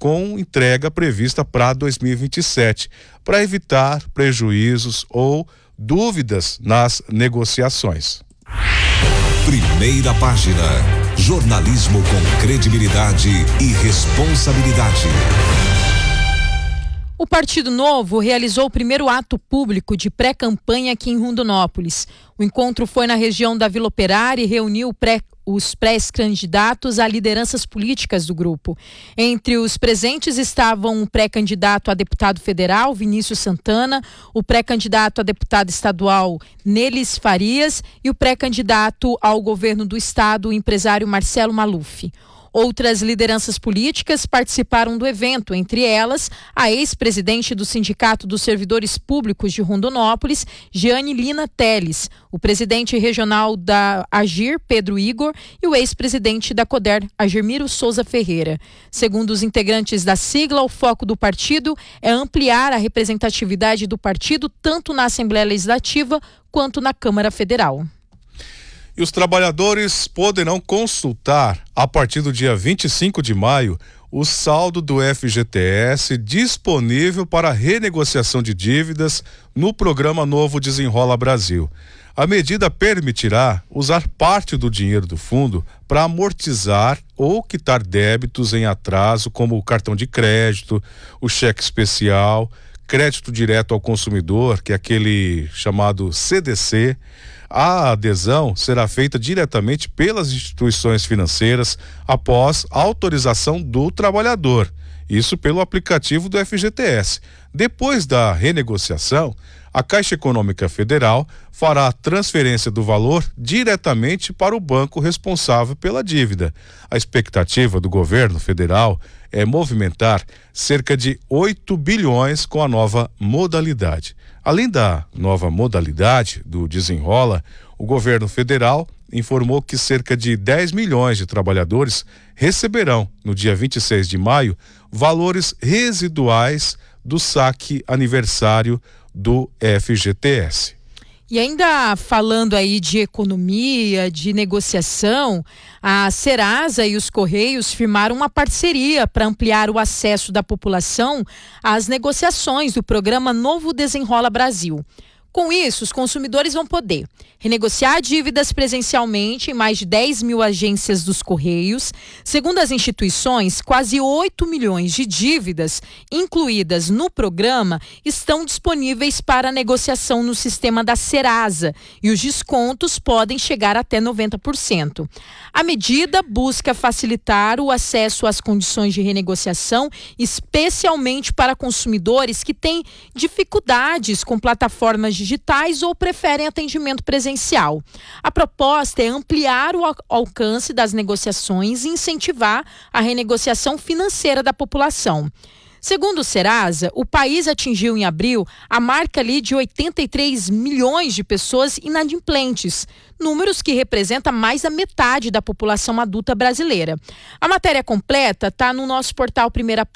com entrega prevista para 2027, para evitar prejuízos ou dúvidas nas negociações. Primeira página. Jornalismo com credibilidade e responsabilidade. O Partido Novo realizou o primeiro ato público de pré-campanha aqui em Rondonópolis. O encontro foi na região da Vila Operária e reuniu os pré-candidatos a lideranças políticas do grupo. Entre os presentes estavam o pré-candidato a deputado federal, Vinícius Santana, o pré-candidato a deputado estadual, Nelis Farias, e o pré-candidato ao governo do estado, o empresário Marcelo Maluf. Outras lideranças políticas participaram do evento, entre elas a ex-presidente do Sindicato dos Servidores Públicos de Rondonópolis, Jeane Lina Teles, o presidente regional da Agir, Pedro Igor, e o ex-presidente da CODER, Agermiro Souza Ferreira. Segundo os integrantes da sigla, o foco do partido é ampliar a representatividade do partido tanto na Assembleia Legislativa quanto na Câmara Federal. E os trabalhadores poderão consultar, a partir do dia 25 de maio, o saldo do FGTS disponível para renegociação de dívidas no programa Novo Desenrola Brasil. A medida permitirá usar parte do dinheiro do fundo para amortizar ou quitar débitos em atraso, como o cartão de crédito, o cheque especial, crédito direto ao consumidor, que é aquele chamado CDC. A adesão será feita diretamente pelas instituições financeiras após autorização do trabalhador, isso pelo aplicativo do FGTS. Depois da renegociação, a Caixa Econômica Federal fará a transferência do valor diretamente para o banco responsável pela dívida. A expectativa do governo federal é movimentar cerca de 8 bilhões com a nova modalidade. Além da nova modalidade do Desenrola, o governo federal informou que cerca de 10 milhões de trabalhadores receberão, no dia 26 de maio, valores residuais do saque aniversário do FGTS. E ainda falando aí de economia, de negociação, a Serasa e os Correios firmaram uma parceria para ampliar o acesso da população às negociações do programa Novo Desenrola Brasil. Com isso, os consumidores vão poder renegociar dívidas presencialmente em mais de 10 mil agências dos Correios. Segundo as instituições, quase 8 milhões de dívidas incluídas no programa estão disponíveis para negociação no sistema da Serasa e os descontos podem chegar até 90%. A medida busca facilitar o acesso às condições de renegociação, especialmente para consumidores que têm dificuldades com plataformas digitais ou preferem atendimento presencial. A proposta é ampliar o alcance das negociações e incentivar a renegociação financeira da população. Segundo o Serasa, o país atingiu em abril a marca ali de 83 milhões de pessoas inadimplentes, números que representam mais da metade da população adulta brasileira. A matéria completa está no nosso portal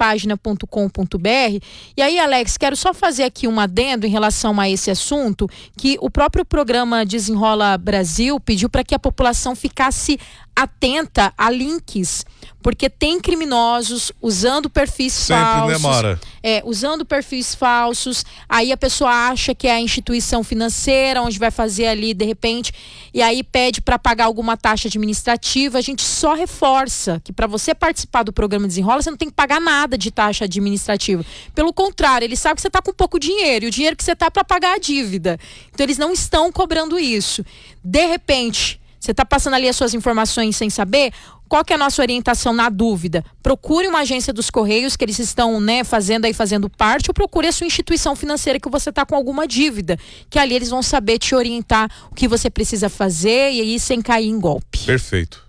primeirapagina.com.br. E aí, Alex, quero só fazer aqui um adendo em relação a esse assunto, que o próprio programa Desenrola Brasil pediu para que a população ficasse atenta a links, porque tem criminosos usando perfis falsos. Sempre, né, Mara? Usando perfis falsos, aí a pessoa acha que é a instituição financeira, onde vai fazer ali, de repente, e aí pede para pagar alguma taxa administrativa. A gente só reforça que para você participar do programa Desenrola, você não tem que pagar nada de taxa administrativa. Pelo contrário, eles sabem que você está com pouco dinheiro, e o dinheiro que você está para pagar a dívida. Então, eles não estão cobrando isso. De repente, você está passando ali as suas informações sem saber. Qual que é a nossa orientação na dúvida? Procure uma agência dos Correios que eles estão, fazendo parte, ou procure a sua instituição financeira que você está com alguma dívida, que ali eles vão saber te orientar o que você precisa fazer e aí sem cair em golpe. Perfeito.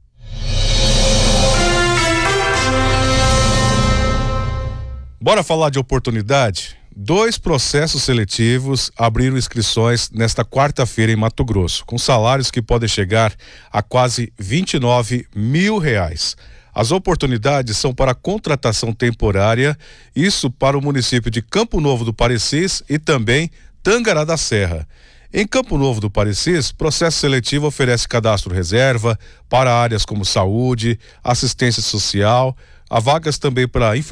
Bora falar de oportunidade? 2 processos seletivos abriram inscrições nesta quarta-feira em Mato Grosso, com salários que podem chegar a quase R$29 mil. As oportunidades são para contratação temporária, isso para o município de Campo Novo do Parecis e também Tangará da Serra. Em Campo Novo do Parecis, processo seletivo oferece cadastro reserva para áreas como saúde, assistência social, há vagas também para